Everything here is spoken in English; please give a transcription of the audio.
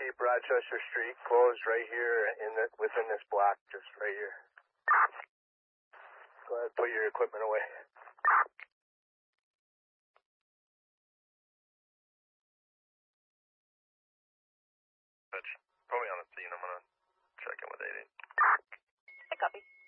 keep Rochester Street closed right here within this block, just right here. Go ahead, put your equipment away. Put me on the scene. I'm gonna check in with 80. I copy.